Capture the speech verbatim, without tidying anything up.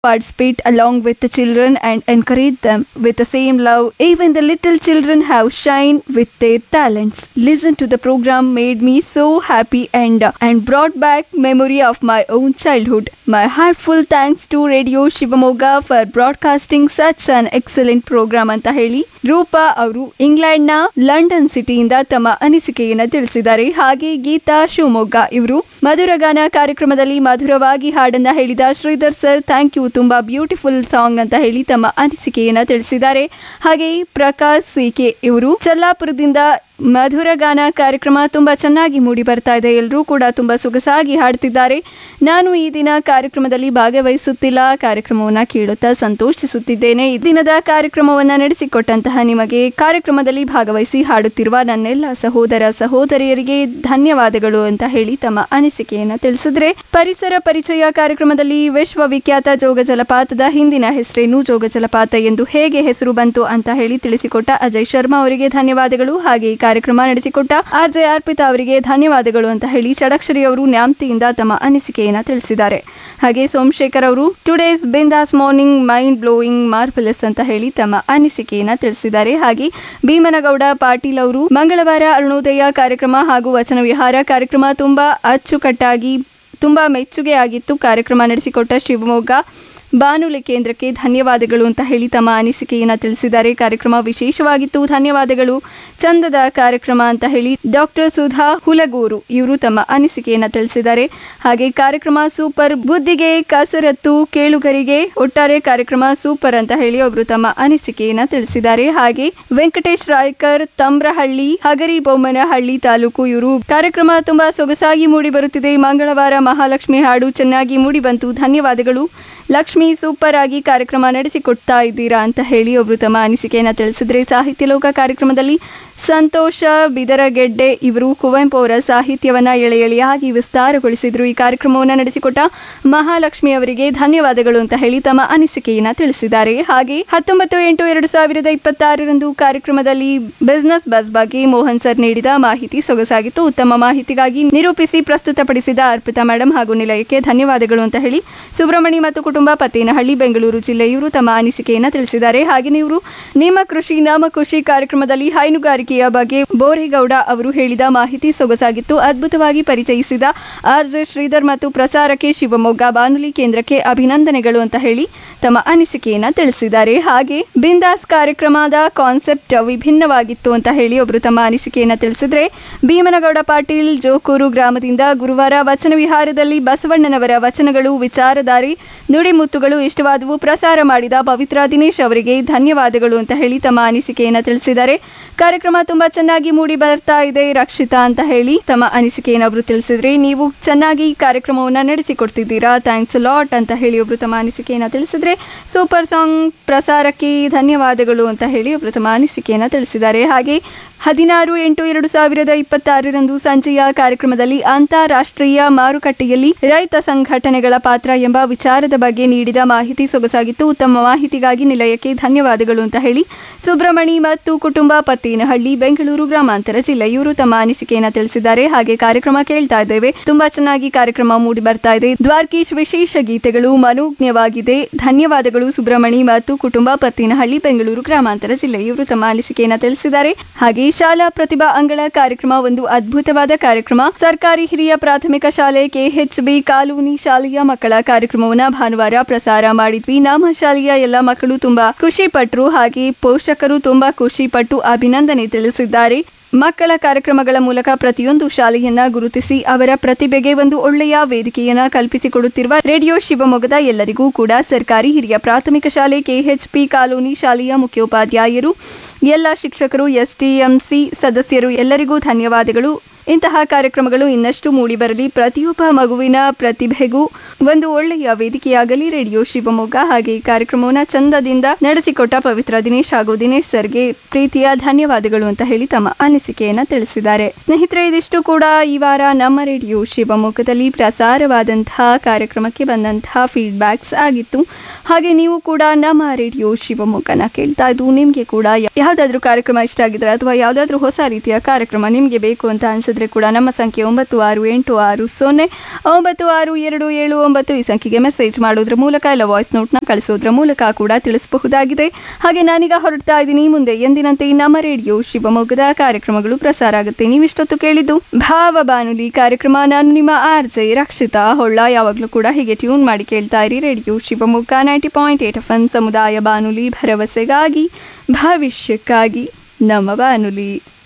participate along with the children and encourage them with the same love. Even the little children have shine with their talents. Listen to the program made me so happy and and brought back memory of my own childhood. My heartful thanks to Radio Shivamoga for broadcasting such an excellent program ಅಂತ ಹೇಳಿ ರೂಪಾ ಅವರು ಇಂಗ್ಲೆಂಡ್ನ London ಸಿಟಿಯಿಂದ ತಮ್ಮ ಅನಿಸಿಕೆಯನ್ನು ತಿಳಿಸಿದ್ದಾರೆ. ಹಾಗೆ ಗೀತಾ ಶಿವಮೊಗ್ಗ ಇವರು ಮಧುರಗಾನ ಕಾರ್ಯಕ್ರಮದಲ್ಲಿ ಮಧುರವಾಗಿ ಹಾಡನ್ನ ಹೇಳಿದ ಶ್ರೀಧರ್ ಸರ್ ಥ್ಯಾಂಕ್ ಯು, ತುಂಬಾ ಬ್ಯೂಟಿಫುಲ್ ಸಾಂಗ್ ಅಂತ ಹೇಳಿ ತಮ್ಮ ಅನಿಸಿಕೆಯನ್ನ ತಿಳಿಸಿದ್ದಾರೆ. ಹಾಗೆ ಪ್ರಕಾಶ್ ಸಿಕೆ ಇವರು ಚಲ್ಲಾಪುರದಿಂದ ಮಧುರಗಾನ ಕಾರ್ಯಕ್ರಮ ತುಂಬಾ ಚೆನ್ನಾಗಿ ಮೂಡಿ ಬರ್ತಾ ಇದೆ, ಎಲ್ಲರೂ ಕೂಡ ತುಂಬಾ ಸೊಗಸಾಗಿ ಹಾಡ್ತಿದ್ದಾರೆ. ನಾನು ಈ ದಿನ ಕಾರ್ಯಕ್ರಮದಲ್ಲಿ ಭಾಗವಹಿಸುತ್ತಿಲ್ಲ, ಕಾರ್ಯಕ್ರಮವನ್ನ ಕೇಳುತ್ತಾ ಸಂತೋಷಿಸುತ್ತಿದ್ದೇನೆ. ಈ ದಿನದ ಕಾರ್ಯಕ್ರಮವನ್ನ ನಡೆಸಿಕೊಟ್ಟಂತಹ ನಿಮಗೆ, ಕಾರ್ಯಕ್ರಮದಲ್ಲಿ ಭಾಗವಹಿಸಿ ಹಾಡುತ್ತಿರುವ ನನ್ನೆಲ್ಲ ಸಹೋದರ ಸಹೋದರಿಯರಿಗೆ ಧನ್ಯವಾದಗಳು ಅಂತ ಹೇಳಿ ತಮ್ಮ ಅನಿಸಿಕೆಯನ್ನ ತಿಳಿಸಿದ್ರೆ, ಪರಿಸರ ಪರಿಚಯ ಕಾರ್ಯಕ್ರಮದಲ್ಲಿ ವಿಶ್ವವಿಖ್ಯಾತ ಜೋಗ ಜಲಪಾತದ ಹಿಂದಿನ ಹೆಸರೇನು, ಜೋಗ ಜಲಪಾತ ಎಂದು ಹೇಗೆ ಹೆಸರು ಬಂತು ಅಂತ ಹೇಳಿ ತಿಳಿಸಿಕೊಟ್ಟ ಅಜಯ್ ಶರ್ಮಾ ಅವರಿಗೆ ಧನ್ಯವಾದಗಳು. ಹಾಗೆ ಕಾರ್ಯಕ್ರಮ ನಡೆಸಿಕೊಟ್ಟ ಆರ್ ಜೆ ಅರ್ಪಿತಾ ಅವರಿಗೆ ಧನ್ಯವಾದಗಳು ಅಂತ ಹೇಳಿ ಷಡಕ್ಷರಿ ಅವರು ನ್ಯಾಮ್ತಿಯಿಂದ ತಮ್ಮ ಅನಿಸಿಕೆಯನ್ನ ತಿಳಿಸಿದ್ದಾರೆ. ಹಾಗೆ ಸೋಮಶೇಖರ್ ಅವರು ಟುಡೇಸ್ ಬಿಂದಾಸ್ ಮಾರ್ನಿಂಗ್ ಮೈಂಡ್ ಬ್ಲೋಯಿಂಗ್ ಮಾರ್ವೆಲಸ್ ಅಂತ ಹೇಳಿ ತಮ್ಮ ಅನಿಸಿಕೆಯನ್ನ ತಿಳಿಸಿದ್ದಾರೆ. ಹಾಗೆ ಭೀಮನಗೌಡ ಪಾಟೀಲ್ ಅವರು ಮಂಗಳವಾರ ಅರುಣೋದಯ ಕಾರ್ಯಕ್ರಮ ಹಾಗೂ ವಚನ ವಿಹಾರ ಕಾರ್ಯಕ್ರಮ ತುಂಬಾ ಅಚ್ಚುಕಟ್ಟಾಗಿ ತುಂಬಾ ಮೆಚ್ಚುಗೆ ಆಗಿತ್ತು. ಕಾರ್ಯಕ್ರಮ ನಡೆಸಿಕೊಟ್ಟ ಶಿವಮೊಗ್ಗ ಬಾನುಲಿ ಕೇಂದ್ರಕ್ಕೆ ಧನ್ಯವಾದಗಳು ಅಂತ ಹೇಳಿ ತಮ್ಮ ಅನಿಸಿಕೆಯನ್ನು ತಿಳಿಸಿದ್ದಾರೆ. ಕಾರ್ಯಕ್ರಮ ವಿಶೇಷವಾಗಿತ್ತು, ಧನ್ಯವಾದಗಳು, ಚಂದದ ಕಾರ್ಯಕ್ರಮ ಅಂತ ಹೇಳಿ ಡಾಕ್ಟರ್ ಸುಧಾ ಹುಲಗೂರು ಇವರು ತಮ್ಮ ಅನಿಸಿಕೆಯನ್ನು ತಿಳಿಸಿದ್ದಾರೆ. ಹಾಗೆ ಕಾರ್ಯಕ್ರಮ ಸೂಪರ್, ಬುದ್ಧಿಗೆ ಕಸರತ್ತು, ಕೇಳುಗರಿಗೆ ಒಟ್ಟಾರೆ ಕಾರ್ಯಕ್ರಮ ಸೂಪರ್ ಅಂತ ಹೇಳಿ ಅವರು ತಮ್ಮ ಅನಿಸಿಕೆಯನ್ನು ತಿಳಿಸಿದ್ದಾರೆ. ಹಾಗೆ ವೆಂಕಟೇಶ್ ರಾಯ್ಕರ್ ತಂಬ್ರಹಳ್ಳಿ ಹಗರಿಬೊಮ್ಮನಹಳ್ಳಿ ತಾಲೂಕು ಇವರು ಕಾರ್ಯಕ್ರಮ ತುಂಬಾ ಸೊಗಸಾಗಿ ಮೂಡಿ ಬರುತ್ತಿದೆ, ಮಂಗಳವಾರ ಮಹಾಲಕ್ಷ್ಮಿ ಹಾಡು ಚೆನ್ನಾಗಿ ಮೂಡಿ ಬಂತು, ಧನ್ಯವಾದಗಳು ಲಕ್ಷ್ಮಿ, ಸೂಪರ್ ಆಗಿ ಕಾರ್ಯಕ್ರಮ ನಡೆಸಿಕೊಡ್ತಾ ಇದ್ದೀರಾ ಅಂತ ಹೇಳಿ ಒಬ್ರು ತಮ್ಮ ಅನಿಸಿಕೆಯನ್ನು ತಿಳಿಸಿದ್ರೆ. ಸಾಹಿತ್ಯ ಲೋಕ ಕಾರ್ಯಕ್ರಮದಲ್ಲಿ ಸಂತೋಷ ಬಿದರಗೆಡ್ಡೆ ಇವರು ಕುವೆಂಪು ಅವರ ಸಾಹಿತ್ಯವನ್ನ ಎಳೆ ಎಳೆಯಾಗಿ ವಿಸ್ತಾರಗೊಳಿಸಿದ್ರು. ಈ ಕಾರ್ಯಕ್ರಮವನ್ನು ನಡೆಸಿಕೊಟ್ಟ ಮಹಾಲಕ್ಷ್ಮಿ ಅವರಿಗೆ ಧನ್ಯವಾದಗಳು ಅಂತ ಹೇಳಿ ತಮ್ಮ ಅನಿಸಿಕೆಯನ್ನ ತಿಳಿಸಿದ್ದಾರೆ. ಹಾಗೆ ಹತ್ತೊಂಬತ್ತು ಎಂಟು ಎರಡು ಸಾವಿರದ ಇಪ್ಪತ್ತಾರರಂದು ಕಾರ್ಯಕ್ರಮದಲ್ಲಿ ಬಿಸ್ನೆಸ್ ಬಸ್ ಬಗ್ಗೆ ಮೋಹನ್ ಸರ್ ನೀಡಿದ ಮಾಹಿತಿ ಸೊಗಸಾಗಿತ್ತು. ಉತ್ತಮ ಮಾಹಿತಿಗಾಗಿ ನಿರೂಪಿಸಿ ಪ್ರಸ್ತುತಪಡಿಸಿದ ಅರ್ಪಿತಾ ಮೇಡಮ್ ಹಾಗೂ ನಿಲಯಕ್ಕೆ ಧನ್ಯವಾದಗಳು ಅಂತ ಹೇಳಿ ಸುಬ್ರಹ್ಮಣಿ ಮತ್ತು ಕುಟುಂಬ ಪತ್ತೇನಹಳ್ಳಿ ಬೆಂಗಳೂರು ಜಿಲ್ಲೆ ಇವರು ತಮ್ಮ ಅನಿಸಿಕೆಯನ್ನ ತಿಳಿಸಿದ್ದಾರೆ. ಹಾಗೆ ಇವರು ನಿಮ್ಮ ಕೃಷಿ ನಾಮ ಖುಷಿ ಕಾರ್ಯಕ್ರಮದಲ್ಲಿ ಹೈನುಗಾರಿಕೆ ಬಗ್ಗೆ ಬೋರೇಗೌಡ ಅವರು ಹೇಳಿದ ಮಾಹಿತಿ ಸೊಗಸಾಗಿತ್ತು, ಅದ್ಭುತವಾಗಿ ಪರಿಚಯಿಸಿದ ಆರ್ ಜೆ ಶ್ರೀಧರ್ ಮತ್ತು ಪ್ರಸಾರಕ್ಕೆ ಶಿವಮೊಗ್ಗ ಬಾನುಲಿ ಕೇಂದ್ರಕ್ಕೆ ಅಭಿನಂದನೆಗಳು ಅಂತ ಹೇಳಿ ತಮ್ಮ ಅನಿಸಿಕೆಯನ್ನ ತಿಳಿಸಿದ್ದಾರೆ. ಹಾಗೆ ಬಿಂದಾಸ್ ಕಾರ್ಯಕ್ರಮದ ಕಾನ್ಸೆಪ್ಟ್ ವಿಭಿನ್ನವಾಗಿತ್ತು ಅಂತ ಹೇಳಿ ಒಬ್ರು ತಮ್ಮ ಅನಿಸಿಕೆಯನ್ನ ತಿಳಿಸಿದ್ರೆ, ಭೀಮನಗೌಡ ಪಾಟೀಲ್ ಜೋಕೂರು ಗ್ರಾಮದಿಂದ ಗುರುವಾರ ವಚನ ವಿಹಾರದಲ್ಲಿ ಬಸವಣ್ಣನವರ ವಚನಗಳು, ವಿಚಾರಧಾರಿ, ನುಡಿಮುತ್ತುಗಳು ಇಷ್ಟವಾದವು, ಪ್ರಸಾರ ಮಾಡಿದ ಪವಿತ್ರ ದಿನೇಶ್ ಅವರಿಗೆ ಧನ್ಯವಾದಗಳು ಅಂತ ಹೇಳಿ ತಮ್ಮ ಅನಿಸಿಕೆಯನ್ನ ತಿಳಿಸಿದ್ದಾರೆ. ಕಾರ್ಯಕ್ರಮ ತುಂಬಾ ಚೆನ್ನಾಗಿ ಮೂಡಿ ಬರ್ತಾ ಇದೆ ರಕ್ಷಿತಾ ಅಂತ ಹೇಳಿ ತಮ್ಮ ಅನಿಸಿಕೆಯನ್ನು ಒಬ್ರು ತಿಳಿಸಿದ್ರೆ, ನೀವು ಚೆನ್ನಾಗಿ ಕಾರ್ಯಕ್ರಮವನ್ನ ನಡೆಸಿಕೊಡ್ತಿದ್ದೀರಾ, ಥ್ಯಾಂಕ್ಸ್ ಲಾಟ್ ಅಂತ ಹೇಳಿ ಒಬ್ರು ತಮ್ಮ ಅನಿಸಿಕೆಯನ್ನ ತಿಳಿಸಿದ್ರೆ, ಸೂಪರ್ ಸಾಂಗ್ ಪ್ರಸಾರಕ್ಕೆ ಧನ್ಯವಾದಗಳು ಅಂತ ಹೇಳಿ ಒಬ್ರು ತಮ್ಮ ಅನಿಸಿಕೆಯನ್ನ ತಿಳಿಸಿದ್ದಾರೆ. ಹಾಗೆ ಹದಿನಾರು ಎಂಟು ಎರಡು ಸಾವಿರದ ಇಪ್ಪತ್ತಾರರಂದು ಸಂಜೆಯ ಕಾರ್ಯಕ್ರಮದಲ್ಲಿ ಅಂತಾರಾಷ್ಟ್ರೀಯ ಮಾರುಕಟ್ಟೆಯಲ್ಲಿ ರೈತ ಸಂಘಟನೆಗಳ ಪಾತ್ರ ಎಂಬ ವಿಚಾರದ ಬಗ್ಗೆ ನೀಡಿದ ಮಾಹಿತಿ ಸೊಗಸಾಗಿತ್ತು. ಉತ್ತಮ ಮಾಹಿತಿಗಾಗಿ ನಿಲಯಕ್ಕೆ ಧನ್ಯವಾದಗಳು ಅಂತ ಹೇಳಿ ಸುಬ್ರಹ್ಮಣಿ ಮತ್ತು ಕುಟುಂಬ ಪತ್ತೇನಹಳ್ಳಿ ಬೆಂಗಳೂರು ಗ್ರಾಮಾಂತರ ಜಿಲ್ಲೆ ಇವರು ತಮ್ಮ ಅನಿಸಿಕೆಯನ್ನ ತಿಳಿಸಿದ್ದಾರೆ. ಹಾಗೆ ಕಾರ್ಯಕ್ರಮ ಕೇಳ್ತಾ ಇದ್ದೇವೆ, ತುಂಬಾ ಚೆನ್ನಾಗಿ ಕಾರ್ಯಕ್ರಮ ಮೂಡಿ ಬರ್ತಾ ಇದೆ, ದ್ವಾರ್ಕೀಶ್ ವಿಶೇಷ ಗೀತೆಗಳು ಮನೋಜ್ಞವಾಗಿದೆ, ಧನ್ಯವಾದಗಳು ಸುಬ್ರಹ್ಮಣಿ ಮತ್ತು ಕುಟುಂಬ ಪತ್ತೇನಹಳ್ಳಿ ಬೆಂಗಳೂರು ಗ್ರಾಮಾಂತರ ಜಿಲ್ಲೆ ಇವರು ತಮ್ಮ ಅನಿಸಿಕೆಯನ್ನ ತಿಳಿಸಿದ್ದಾರೆ. ಹಾಗೆ ಶಾಲಾ ಪ್ರತಿಭಾ ಅಂಗಳ ಕಾರ್ಯಕ್ರಮ ಒಂದು ಅದ್ಭುತವಾದ ಕಾರ್ಯಕ್ರಮ. ಸರ್ಕಾರಿ ಹಿರಿಯ ಪ್ರಾಥಮಿಕ ಶಾಲೆ ಕೆಎಚ್ ಬಿ ಕಾಲೋನಿ ಶಾಲೆಯ ಮಕ್ಕಳ ಕಾರ್ಯಕ್ರಮವನ್ನ ಭಾನುವಾರ ಪ್ರಸಾರ ಮಾಡಿದ್ವಿ. ನಮ್ಮ ಶಾಲೆಯ ಎಲ್ಲ ಮಕ್ಕಳು ತುಂಬಾ ಖುಷಿ ಪಟ್ಟರು, ಹಾಗೆ ಪೋಷಕರು ತುಂಬಾ ಖುಷಿ ಪಟ್ಟು ಅಭಿನಂದನೆ ತಿಳಿಸಿದ್ದಾರೆ. ಮಕ್ಕಳ ಕಾರ್ಯಕ್ರಮಗಳ ಮೂಲಕ ಪ್ರತಿಯೊಂದು ಶಾಲೆಯನ್ನ ಗುರುತಿಸಿ ಅವರ ಪ್ರತಿಭೆಗೆ ಒಂದು ಒಳ್ಳೆಯ ವೇದಿಕೆಯನ್ನ ಕಲ್ಪಿಸಿಕೊಡುತ್ತಿರುವ ರೇಡಿಯೋ ಶಿವಮೊಗ್ಗದ ಎಲ್ಲರಿಗೂ ಕೂಡ ಸರ್ಕಾರಿ ಹಿರಿಯ ಪ್ರಾಥಮಿಕ ಶಾಲೆ ಕೆಎಚ್ ಪಿ ಕಾಲೋನಿ ಶಾಲೆಯ ಮುಖ್ಯೋಪಾಧ್ಯಾಯರು, ಎಲ್ಲ ಶಿಕ್ಷಕರು, ಎಸ್ಟಿಎಂಸಿ ಸದಸ್ಯರು ಎಲ್ಲರಿಗೂ ಧನ್ಯವಾದಗಳು. ಇಂತಹ ಕಾರ್ಯಕ್ರಮಗಳು ಇನ್ನಷ್ಟು ಮೂಡಿಬರಲಿ, ಪ್ರತಿಯೊಬ್ಬ ಮಗುವಿನ ಪ್ರತಿಭೆಗೂ ಒಂದು ಒಳ್ಳೆಯ ವೇದಿಕೆಯಾಗಲಿ ರೇಡಿಯೋ ಶಿವಮೊಗ್ಗ. ಹಾಗೆ ಈ ಕಾರ್ಯಕ್ರಮವನ್ನು ಚಂದದಿಂದ ನಡೆಸಿಕೊಟ್ಟ ಪವಿತ್ರ ದಿನೇಶ್ ಹಾಗೂ ದಿನೇಶ್ ಸರ್ಗೆ ಪ್ರೀತಿಯ ಧನ್ಯವಾದಗಳು ಅಂತ ಹೇಳಿ ತಮ್ಮ ಅನಿಸಿಕೆಯನ್ನ ತಿಳಿಸಿದ್ದಾರೆ. ಸ್ನೇಹಿತರೆ, ಇದಿಷ್ಟು ಕೂಡ ಈ ವಾರ ನಮ್ಮ ರೇಡಿಯೋ ಶಿವಮೊಗ್ಗದಲ್ಲಿ ಪ್ರಸಾರವಾದಂತಹ ಕಾರ್ಯಕ್ರಮಕ್ಕೆ ಬಂದಂತಹ ಫೀಡ್ಬ್ಯಾಕ್ಸ್ ಆಗಿತ್ತು. ಹಾಗೆ ನೀವು ಕೂಡ ನಮ್ಮ ರೇಡಿಯೋ ಶಿವಮೊಗ್ಗನ ಕೇಳ್ತಾ ಇದ್ದು ನಿಮಗೆ ಕೂಡ ಯಾವ ಯಾವುದಾದ್ರೂ ಕಾರ್ಯಕ್ರಮ ಇಷ್ಟ ಆಗಿದ್ರೆ ಅಥವಾ ಯಾವುದಾದ್ರೂ ಹೊಸ ರೀತಿಯ ಕಾರ್ಯಕ್ರಮ ನಿಮಗೆ ಬೇಕು ಅಂತ ಅನಿಸಿದ್ರೆ ಕೂಡ ನಮ್ಮ ಸಂಖ್ಯೆ ಒಂಬತ್ತು ಆರು ಎಂಟು ಆರು ಸೊನ್ನೆ ಒಂಬತ್ತು ಆರು ಎರಡು ಏಳು ಒಂಬತ್ತು ಈ ಸಂಖ್ಯೆಗೆ ಮೆಸೇಜ್ ಮಾಡೋದ್ರ ಮೂಲಕ ಇಲ್ಲ ವಾಯ್ಸ್ ನೋಟ್ನ ಕಳಿಸೋದ್ರ ಮೂಲಕ ಕೂಡ ತಿಳಿಸಬಹುದಾಗಿದೆ. ಹಾಗೆ ನಾನೀಗ ಹೊರಡ್ತಾ ಇದ್ದೀನಿ. ಮುಂದೆ ಎಂದಿನಂತೆ ನಮ್ಮ ರೇಡಿಯೋ ಶಿವಮೊಗ್ಗದ ಕಾರ್ಯಕ್ರಮಗಳು ಪ್ರಸಾರ ಆಗುತ್ತೆ. ನೀವಿಷ್ಟೊತ್ತು ಕೇಳಿದ್ದು ಭಾವ ಬಾನುಲಿ ಕಾರ್ಯಕ್ರಮ. ನಾನು ನಿಮ್ಮ ಆರ್ ಜೆ ರಕ್ಷಿತಾ ಹೊಳ್ಳ. ಯಾವಾಗಲೂ ಕೂಡ ಹೀಗೆ ಟ್ಯೂನ್ ಮಾಡಿ ಕೇಳ್ತಾ ಇರಿ radio Shivamogga ninety point eight F M ಸಮುದಾಯ ಬಾನುಲಿ, ಭರವಸೆಗಾಗಿ ಭವಿಷ್ಯಕ್ಕಾಗಿ ನಮ್ಮ ಬಾನುಲಿ.